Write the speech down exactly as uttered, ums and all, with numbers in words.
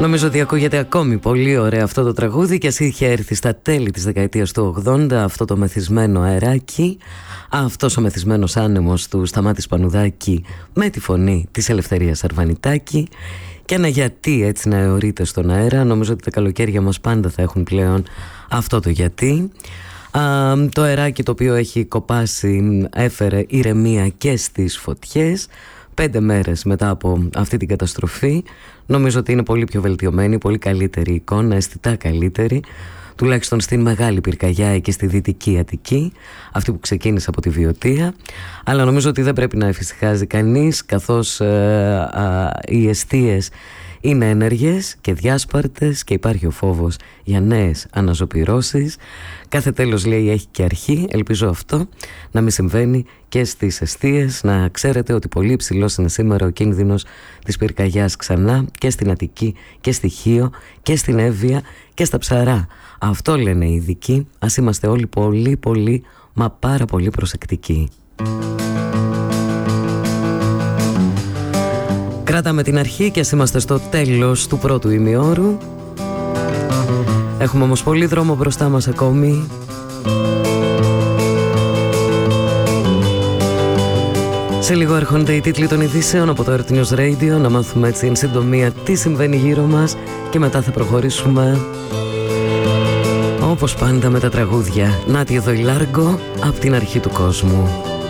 Νομίζω ότι ακούγεται ακόμη πολύ ωραίο αυτό το τραγούδι και ας είχε έρθει στα τέλη της δεκαετίας του ογδόντα αυτό το μεθυσμένο αεράκι, αυτός ο μεθυσμένος άνεμος του Σταμάτη Σπανουδάκη με τη φωνή της Ελευθερίας Αρβανιτάκη. Και ένα γιατί έτσι να αιωρείται στον αέρα. Νομίζω ότι τα καλοκαίρια μας πάντα θα έχουν πλέον αυτό το γιατί. Α, το αεράκι το οποίο έχει κοπάσει έφερε ηρεμία και στις φωτιές. Πέντε μέρες μετά από αυτή την καταστροφή νομίζω ότι είναι πολύ πιο βελτιωμένη, πολύ καλύτερη εικόνα, αισθητά καλύτερη, τουλάχιστον στην Μεγάλη Πυρκαγιά και στη Δυτική Αττική, αυτή που ξεκίνησε από τη Βιωτία. Αλλά νομίζω ότι δεν πρέπει να εφησυχάζει κανείς, καθώς ε, α, οι εστίες είναι ένεργες και διάσπαρτες και υπάρχει ο φόβος για νέες αναζωπυρώσεις. Κάθε τέλος, λέει, έχει και αρχή. Ελπίζω αυτό να μην συμβαίνει και στις εστίες. Να ξέρετε ότι πολύ υψηλός είναι σήμερα ο κίνδυνος της πυρκαγιάς ξανά και στην Αττική και στη Χίο και στην Εύβοια και στα Ψαρά. Αυτό λένε οι ειδικοί. Ας είμαστε όλοι πολύ πολύ μα πάρα πολύ προσεκτικοί. Κράταμε την αρχή και ας είμαστε στο τέλος του πρώτου ημιώρου. Έχουμε όμως πολύ δρόμο μπροστά μας ακόμη. Σε λίγο έρχονται οι τίτλοι των ειδήσεων από το Earth News Radio. Να μάθουμε έτσι εν συντομία τι συμβαίνει γύρω μας και μετά θα προχωρήσουμε όπως πάντα με τα τραγούδια. Νάτι εδώ η Λάργο από την αρχή του κόσμου.